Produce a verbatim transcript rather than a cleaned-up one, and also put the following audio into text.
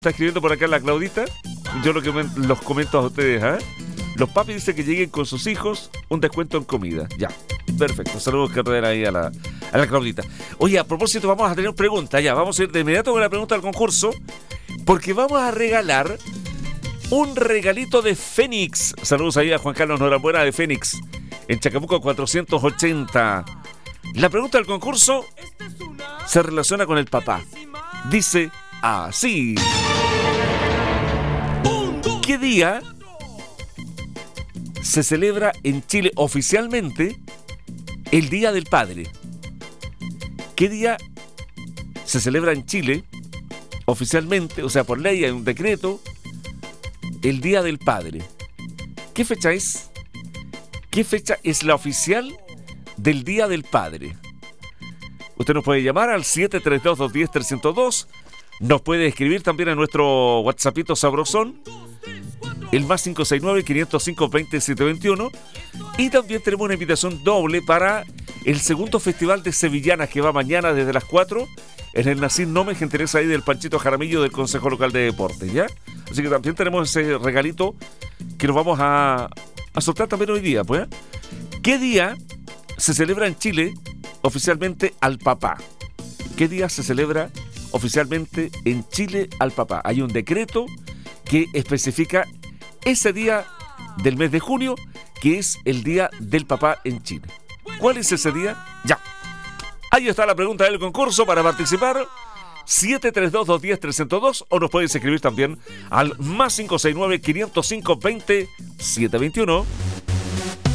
Está escribiendo por acá la Claudita. Yo lo que me- los comento a ustedes, ¿ah? Los papis dicen que lleguen con sus hijos, un descuento en comida. Ya, perfecto. Saludos que traer ahí a la, a la Claudita. Oye, a propósito, vamos a tener preguntas. Ya, vamos a ir de inmediato con la pregunta del concurso, porque vamos a regalar un regalito de Fénix. Saludos ahí a Juan Carlos Norambuena de Fénix, en Chacabuco cuatrocientos ochenta. La pregunta del concurso se relaciona con el papá. Dice así: ¿qué día se celebra en Chile oficialmente el Día del Padre? ¿Qué día se celebra en Chile oficialmente, o sea, por ley, hay un decreto, el Día del Padre? ¿Qué fecha es? ¿Qué fecha es la oficial del Día del Padre? Usted nos puede llamar al siete tres dos, dos uno cero, tres cero dos. Nos puede escribir también a nuestro WhatsAppito sabrosón, el más cinco seis nueve, quinientos cinco, veintisiete veintiuno. Y también tenemos una invitación doble para el segundo Festival de Sevillanas, que va mañana desde las cuatro en el Nacín Nome, gentileza ahí del Panchito Jaramillo del Consejo Local de Deportes, ¿ya? Así que también tenemos ese regalito que nos vamos a, a soltar también hoy día, pues. ¿Qué día se celebra en Chile oficialmente al papá? ¿Qué día se celebra oficialmente en Chile al papá? Hay un decreto que especifica ese día del mes de junio, que es el Día del Papá en Chile. ¿Cuál es ese día? Ya. Ahí está la pregunta del concurso para participar. siete tres dos, dos uno cero, tres cero dos, o nos puedes escribir también al más cinco seis nueve, quinientos cinco, veintisiete veintiuno.